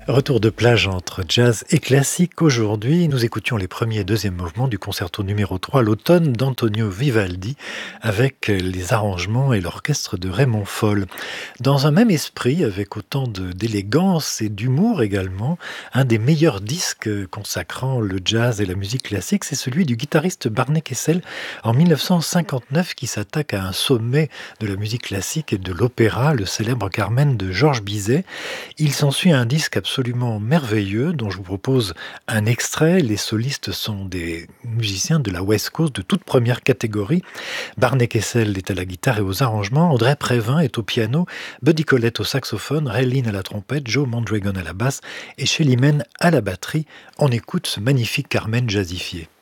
Retour de plage entre jazz et classique. Aujourd'hui, nous écoutions les premiers et deuxièmes mouvements du concerto numéro 3 l'automne d'Antonio Vivaldi avec les arrangements et l'orchestre de Raymond Foll. Dans un même esprit, avec autant d'élégance et d'humour également, un des meilleurs disques consacrant le jazz et la musique classique, c'est celui du guitariste Barney Kessel en 1959 qui s'attaque à un sommet de la musique classique et de l'opéra, le célèbre Carmen de Georges Bizet. Il s'ensuit un disque absolument merveilleux dont je vous propose un extrait. Les solistes sont des musiciens de la West Coast de toute première catégorie. Barney Kessel est à la guitare et aux arrangements, Audrey Prévin est au piano, Buddy Collette au saxophone, Ray Lynn à la trompette, Joe Mondragon à la basse et Shelly Manne à la batterie. On écoute ce magnifique Carmen jazzifié.